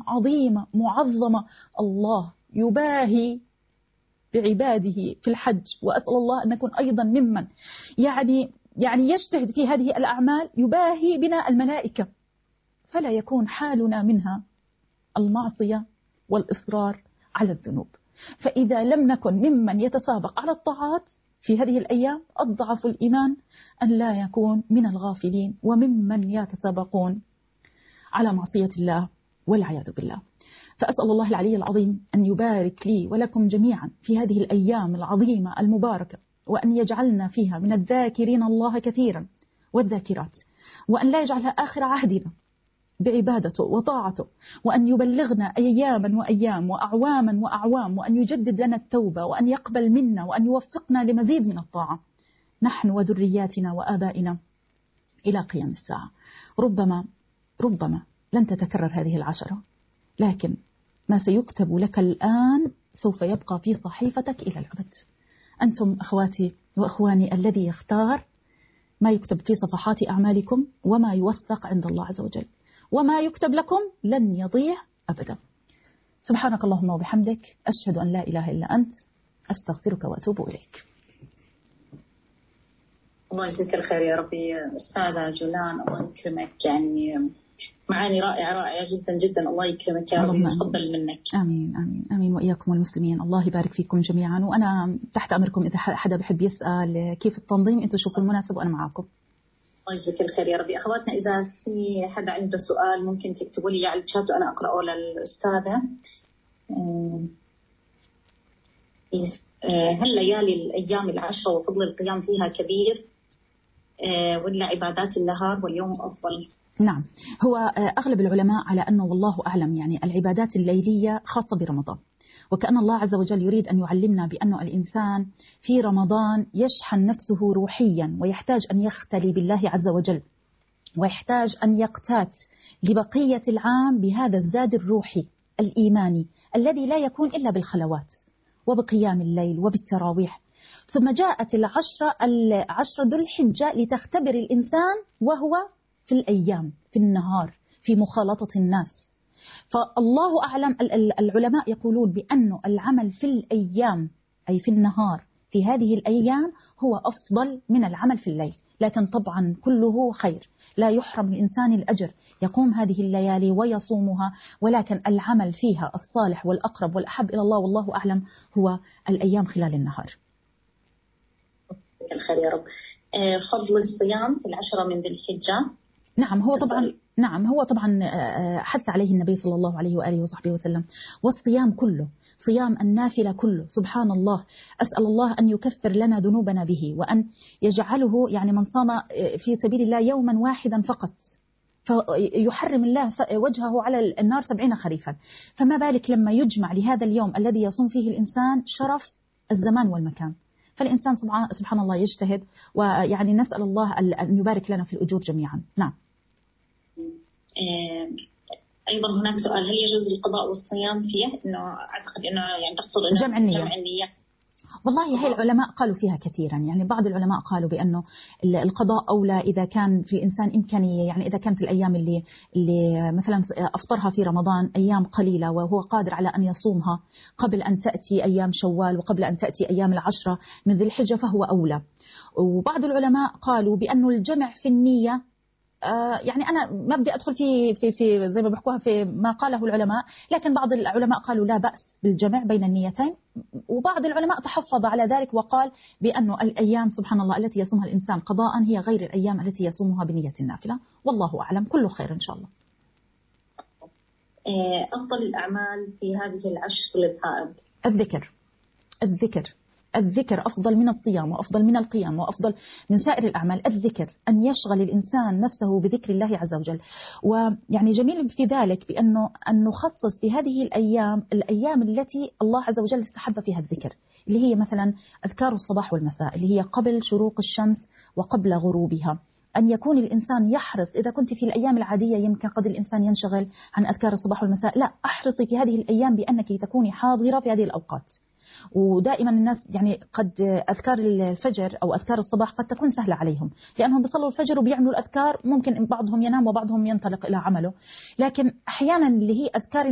عظيمة معظمة. الله يباهي بعباده في الحج، وأسأل الله أن نكون أيضا ممن يعني يجتهد في هذه الأعمال، يباهي بنا الملائكة، فلا يكون حالنا منها المعصية والإصرار على الذنوب. فإذا لم نكن ممن يتسابق على الطاعات في هذه الأيام، أضعف الإيمان أن لا يكون من الغافلين وممن يتسابقون على معصية الله والعياذ بالله. فأسأل الله العلي العظيم أن يبارك لي ولكم جميعا في هذه الأيام العظيمة المباركة، وأن يجعلنا فيها من الذاكرين الله كثيرا والذاكرات، وأن لا يجعلها آخر عهدنا بعبادته وطاعته، وأن يبلغنا أياما وأيام وأعواما وأعوام، وأن يجدد لنا التوبة، وأن يقبل منا، وأن يوفقنا لمزيد من الطاعة نحن وذرياتنا وآبائنا إلى قيام الساعة. ربما لن تتكرر هذه العشرة، لكن ما سيكتب لك الآن سوف يبقى في صحيفتك إلى الأبد. أنتم أخواتي وأخواني الذي يختار ما يكتب في صفحات أعمالكم وما يوثق عند الله عز وجل، وما يكتب لكم لن يضيع أبدا. سبحانك اللهم وبحمدك، أشهد أن لا إله إلا أنت، أستغفرك وأتوب إليك. الله يجزيك الخير يا ربي أستاذة جولان، الله يكرمك، يعني معاني رائعة جدا جدا. الله يكرمك يا رب ويتقبل منك. آمين آمين آمين، وإياكم والمسلمين. الله يبارك فيكم جميعا، وأنا تحت أمركم إذا حدا بحب يسأل كيف التنظيم أنتوا شوفوا المناسب وأنا معاكم. الله يجزيك الخير يا ربي. أخواتنا إذا في حدا عنده سؤال ممكن تكتبوا لي على الشات وأنا أقرأه للأستاذة. هل ليالي الأيام العشرة وفضل القيام فيها كبير ولا عبادات النهار واليوم أفضل؟ نعم، هو أغلب العلماء على أنه والله أعلم يعني العبادات الليلية خاصة برمضان، وكأن الله عز وجل يريد أن يعلمنا بأنه الإنسان في رمضان يشحن نفسه روحيا، ويحتاج أن يختلي بالله عز وجل، ويحتاج أن يقتات لبقية العام بهذا الزاد الروحي الإيماني الذي لا يكون إلا بالخلوات وبقيام الليل وبالتراويح. ثم جاءت العشرة ذو الحجة لتختبر الإنسان وهو في الأيام، في النهار، في مخالطة الناس. فالله أعلم، العلماء يقولون بأن العمل في الأيام أي في النهار في هذه الأيام هو أفضل من العمل في الليل، لكن طبعا كله خير، لا يحرم الإنسان الأجر يقوم هذه الليالي ويصومها، ولكن العمل فيها الصالح والأقرب والأحب إلى الله والله أعلم هو الأيام خلال النهار. الخير يا رب. فضل الصيام في العشرة من ذي الحجة. نعم هو طبعا حث عليه النبي صلى الله عليه وآله وصحبه وسلم، والصيام كله، صيام النافلة كله، سبحان الله، أسأل الله أن يكفر لنا ذنوبنا به، وأن يجعله يعني من صام في سبيل الله يوما واحدا فقط فيحرم الله وجهه على النار 70 خريفا، فما بالك لما يجمع لهذا اليوم الذي يصوم فيه الإنسان شرف الزمان والمكان. فالإنسان سبحان الله يجتهد، ويعني نسأل الله أن يبارك لنا في الأجور جميعا. نعم. أيضا هناك سؤال، هل يجوز القضاء والصيام فيه؟ إنه أعتقد إنه يعني تقصد إنه جمع النية. والله هي العلماء قالوا فيها كثيرا، يعني بعض العلماء قالوا بأنه القضاء أولى إذا كان في الإنسان إمكانية، يعني إذا كانت الأيام اللي مثلا أفطرها في رمضان أيام قليلة وهو قادر على أن يصومها قبل أن تأتي أيام شوال وقبل أن تأتي أيام العشرة من ذي الحجة فهو أولى. وبعض العلماء قالوا بأنه الجمع في النية، يعني أنا ما بدي أدخل في زي ما بحكوها في ما قاله العلماء، لكن بعض العلماء قالوا لا بأس بالجمع بين النيتين، وبعض العلماء تحفظ على ذلك وقال بأنه الأيام سبحان الله التي يصومها الإنسان قضاء هي غير الأيام التي يصومها بنية النافلة، والله أعلم، كله خير إن شاء الله. أفضل الأعمال في هذه العشر للحائض؟ الذكر أفضل من الصيام وأفضل من القيام وأفضل من سائر الأعمال. الذكر، أن يشغل الإنسان نفسه بذكر الله عز وجل، ويعني جميل في ذلك بأنه أن نخصص في هذه الأيام التي الله عز وجل استحب فيها الذكر، اللي هي مثلا أذكار الصباح والمساء اللي هي قبل شروق الشمس وقبل غروبها. أن يكون الإنسان يحرص، إذا كنت في الأيام العادية يمكن قد الإنسان ينشغل عن أذكار الصباح والمساء، لا، أحرصي في هذه الأيام بأنك تكوني حاضرة في هذه الأوقات. ودائما الناس يعني قد أذكار الفجر أو أذكار الصباح قد تكون سهلة عليهم لأنهم بيصلوا الفجر وبيعملوا الأذكار، ممكن بعضهم ينام وبعضهم ينطلق إلى عمله، لكن أحيانا اللي هي أذكار